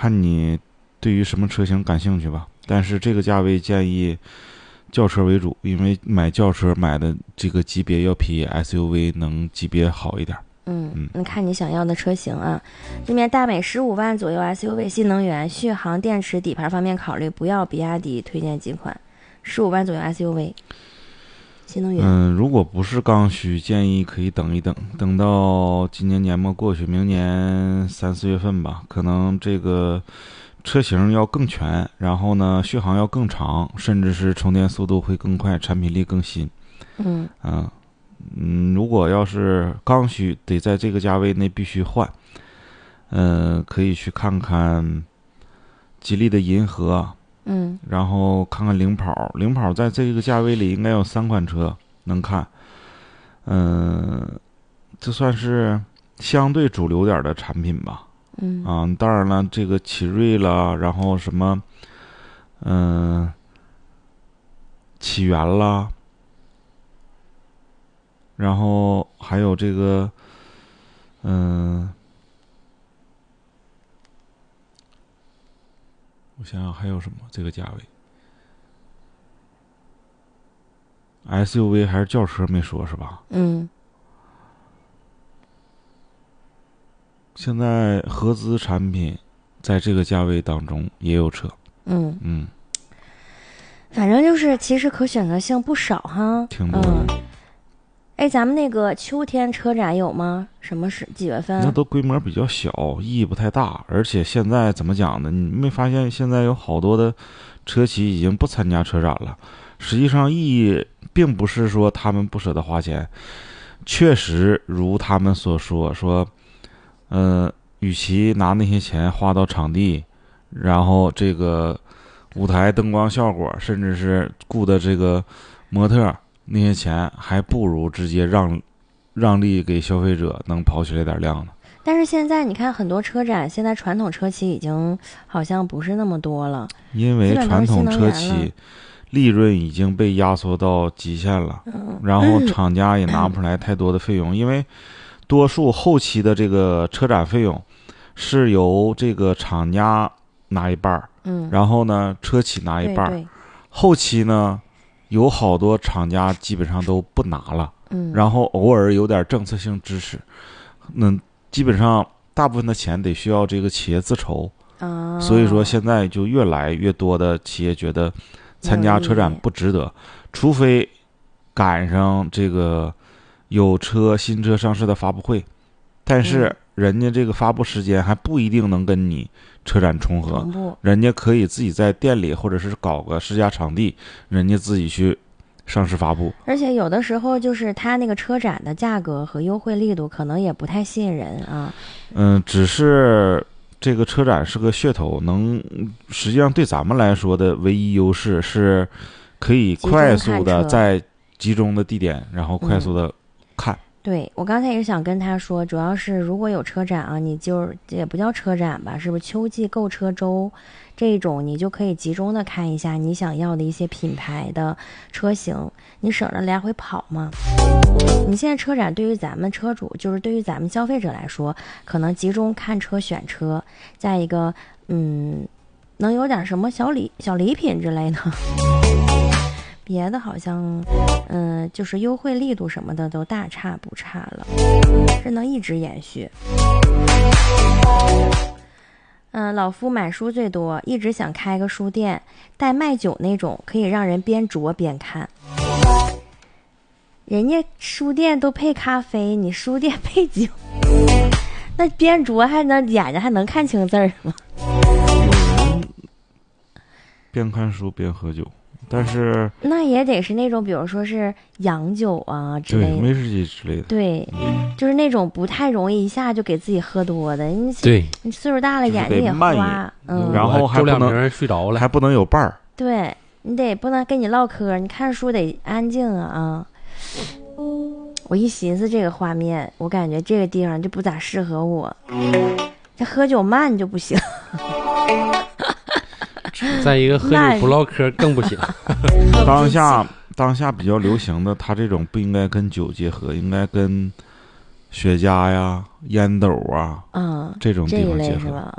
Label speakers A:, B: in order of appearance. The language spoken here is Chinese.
A: 看你对于什么车型感兴趣吧。但是这个价位建议轿车为主，因为买轿车买的这个级别要比 SUV 能级别好一点。
B: 你看你想要的车型啊。这边大美15万左右 SUV 新能源，续航、电池、底盘方面考虑，不要比亚迪，推荐几款15万左右 SUV 新能源。
A: 如果不是刚需，建议可以等一等，等到今年年末过去，明年3、4月份吧，可能这个车型要更全，然后呢续航要更长，甚至是充电速度会更快，产品力更新。如果要是刚需，得在这个价位内必须换。可以去看看吉利的银河，然后看看领跑。领跑在这个价位里应该有3款车能看。这算是相对主流点的产品吧。当然了，这个奇瑞啦，然后什么，起源啦。然后还有这个，我想想还有什么这个价位 ？SUV 还是轿车没说是吧？现在合资产品在这个价位当中也有车。
B: 反正就是其实可选择性不少哈，
A: 挺多的。
B: 咱们那个秋天车展有吗？什么是几月份？
A: 那都规模比较小，意义不太大。而且现在怎么讲呢？你没发现现在有好多的车企已经不参加车展了？实际上意义并不是说他们不舍得花钱，确实如他们所说，与其拿那些钱花到场地，然后这个舞台灯光效果，甚至是雇的这个模特。那些钱还不如直接让利给消费者，能跑起来点量呢。
B: 但是现在你看很多车展，现在传统车企已经好像不是那么多了，
A: 因为传统车企利润已经被压缩到极限了，然后厂家也拿不出来太多的费用，因为多数后期的这个车展费用是由这个厂家拿一半，然后呢车企拿一半，后期呢有好多厂家基本上都不拿了，然后偶尔有点政策性支持，基本上大部分的钱得需要这个企业自筹，所以说现在就越来越多的企业觉得参加车展不值得，除非赶上这个有新车上市的发布会，但是人家这个发布时间还不一定能跟你车展重合，人家可以自己在店里或者是搞个试驾场地，人家自己去上市发布。
B: 而且有的时候就是他那个车展的价格和优惠力度可能也不太吸引人啊。
A: 只是这个车展是个噱头，实际上对咱们来说的唯一优势是可以快速的在集中的地点，然后快速的看。
B: 对，我刚才也想跟他说，主要是如果有车展啊，你就也不叫车展吧，是不是秋季购车周这种，你就可以集中的看一下你想要的一些品牌的车型，你省着来回跑嘛。你现在车展对于咱们车主，就是对于咱们消费者来说，可能集中看车选车，再一个能有点什么小礼品之类的。别的好像就是优惠力度什么的都大差不差了，是能一直延续。老夫买书最多，一直想开个书店，带卖酒那种，可以让人边酌边看。人家书店都配咖啡，你书店配酒，那边酌还能眼睛还能看清字儿吗？
A: 边看书边喝酒。但是
B: 那也得是那种，比如说是洋酒啊之类的，
A: 对，威士忌之类的。
B: 对，就是那种不太容易一下就给自己喝多的。你岁数大了，眼睛也花，
A: 然后还不能
C: 睡着了，
A: 还不能有伴儿。
B: 对，你得不能跟你唠嗑，你看书得安静啊。我一寻思这个画面，我感觉这个地方就不咋适合我，这喝酒慢就不行。
C: 再一个喝酒不唠嗑更不行。
A: 当下比较流行的，它这种不应该跟酒结合，应该跟雪茄呀、烟斗啊，这种地方结合。